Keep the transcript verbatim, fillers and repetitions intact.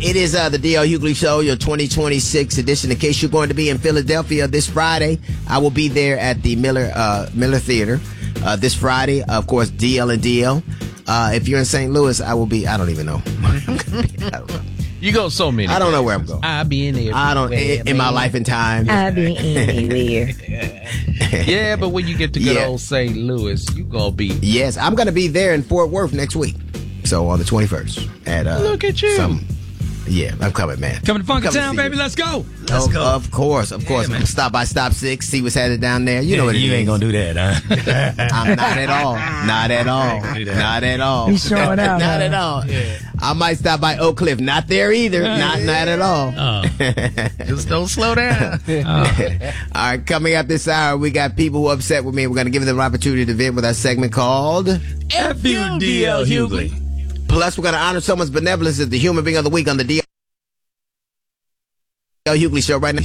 it is uh, the D L Hughley Show, your twenty twenty-six edition. In case you're going to be in Philadelphia this Friday, I will be there at the Miller uh, Miller Theater uh, this Friday. Of course, D L and D L. Uh, if you're in Saint Louis, I will be. I don't even know. I don't know. You go so many. I don't know where I'm going. I'll be in there. I don't in, in my life and time. I'll be anywhere. Yeah, but when you get to good Yeah. old Saint Louis, you gonna be. Yes, I'm going to be there in Fort Worth next week. So on the twenty-first at uh, Look at you. Some, yeah, I'm coming, man. Coming to Funky I'm coming Town, to see baby. you. Let's go. Let's go. Of course, of course. man. Stop by Stop Six, see what's headed down there. You know what it you is. ain't gonna do that, huh? I'm not at all. Not at all. Not at all. He's showing out, Not huh? at all. I might stop by Oak Cliff. Not there either. Not not at all. Oh. Just don't slow down. All right, coming up this hour, we got people who are upset with me. We're going to give them an opportunity to vent with our segment called F you, D L Hughley. Plus, we're going to honor someone's benevolence as the human being of the week on the D L Hughley Show right now.